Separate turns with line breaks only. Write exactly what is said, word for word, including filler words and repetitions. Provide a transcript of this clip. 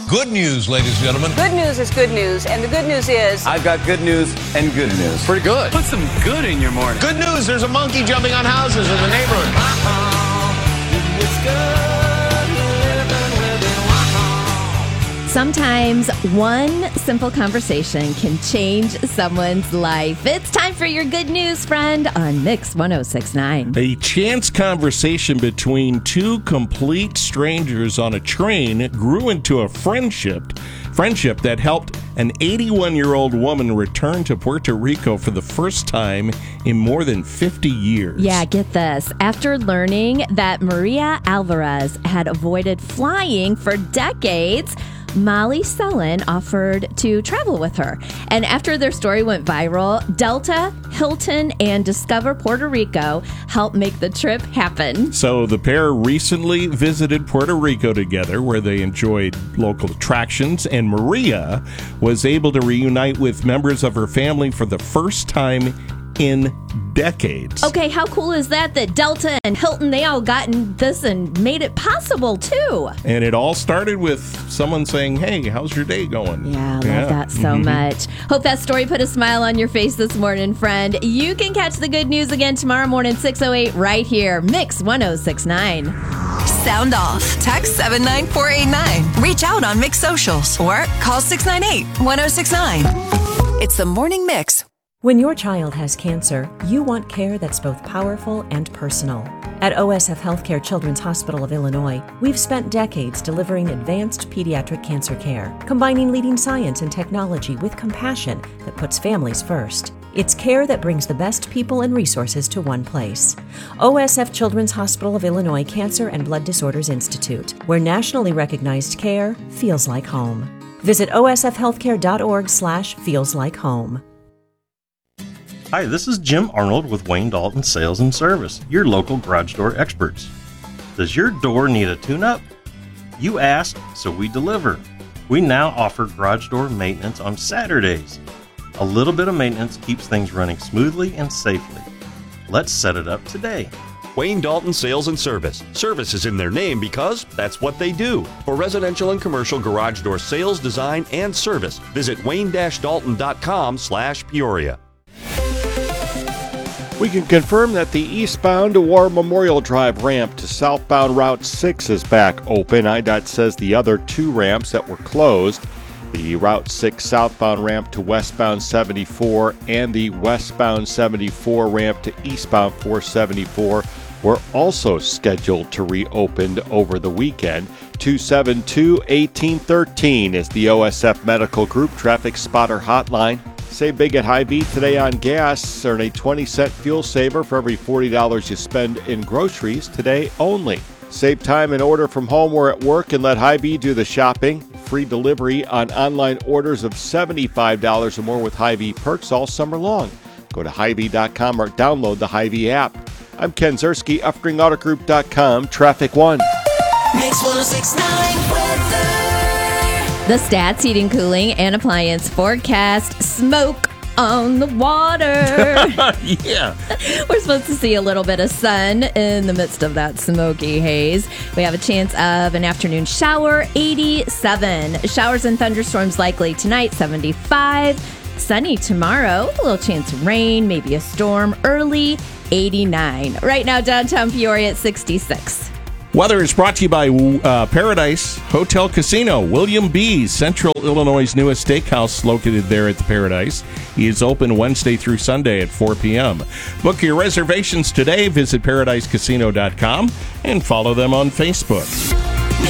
Good news, ladies and gentlemen.
Good news is good news, and the good news is...
I've got good news and good news.
Pretty good.
Put some good in your morning.
Good news, there's a monkey jumping on houses in the neighborhood.
It's good living with it.
Sometimes one simple conversation can change someone's life. It's time for your good news, friend, on Mix one oh six point nine.
A chance conversation between two complete strangers on a train grew into a friendship, friendship that helped an eighty-one-year-old woman return to Puerto Rico for the first time in more than fifty years.
Yeah, get this. After learning that Maria Alvarez had avoided flying for decades, Molly Sullen offered to travel with her. And after their story went viral, Delta, Hilton, and Discover Puerto Rico helped make the trip happen.
So the pair recently visited Puerto Rico together, where they enjoyed local attractions, and Maria was able to reunite with members of her family for the first time in decades.
Okay, how cool is that that Delta and Hilton, they all got in this and made it possible too.
And it all started with someone saying, hey, how's your day going?
Yeah, I love
yeah.
that so
mm-hmm.
much. Hope that story put a smile on your face this morning, friend. You can catch the good news again tomorrow morning, six oh eight, right here. Mix one oh six point nine.
Sound off. Text seven nine four eight nine. Reach out on Mix Socials or call six nine eight, one oh six nine. It's the Morning Mix.
When your child has cancer, you want care that's both powerful and personal. At O S F Healthcare Children's Hospital of Illinois, we've spent decades delivering advanced pediatric cancer care, combining leading science and technology with compassion that puts families first. It's care that brings the best people and resources to one place. O S F Children's Hospital of Illinois Cancer and Blood Disorders Institute, where nationally recognized care feels like home. Visit O S F healthcare dot org slash feels like home.
Hi, this is Jim Arnold with Wayne Dalton Sales and Service, your local garage door experts. Does your door need a tune-up? You asked, so we deliver. We now offer garage door maintenance on Saturdays. A little bit of maintenance keeps things running smoothly and safely. Let's set it up today.
Wayne Dalton Sales and Service. Service is in their name because that's what they do. For residential and commercial garage door sales, design, and service, visit wayne dash dalton dot com slash Peoria.
We can confirm that the eastbound War Memorial Drive ramp to southbound Route six is back open. I DOT says the other two ramps that were closed, the Route six southbound ramp to westbound seventy-four and the westbound seventy-four ramp to eastbound four seventy-four, were also scheduled to reopen over the weekend. two seven two, one eight one three is the O S F Medical Group Traffic Spotter Hotline. Save big at Hy-Vee today on gas. Earn a twenty cent fuel saver for every forty dollars you spend in groceries today only. Save time and order from home or at work and let Hy-Vee do the shopping. Free delivery on online orders of seventy-five dollars or more with Hy-Vee perks all summer long. Go to Hy Vee dot com or download the Hy-Vee app. I'm Ken Zerski, Uftring Auto Group dot com, Traffic One.
Mix one oh six point nine weather.
The Stats Heating, Cooling, and Appliance forecast: smoke on the water.
Yeah.
We're supposed to see a little bit of sun in the midst of that smoky haze. We have a chance of an afternoon shower, eighty-seven. Showers and thunderstorms likely tonight, seventy-five. Sunny tomorrow, a little chance of rain, maybe a storm early, eighty-nine. Right now, downtown Peoria at sixty-six.
Weather is brought to you by uh, Paradise Hotel Casino. William B's, Central Illinois' newest steakhouse, located there at the Paradise. He is open Wednesday through Sunday at four p.m. Book your reservations today. Visit paradise casino dot com and follow them on Facebook.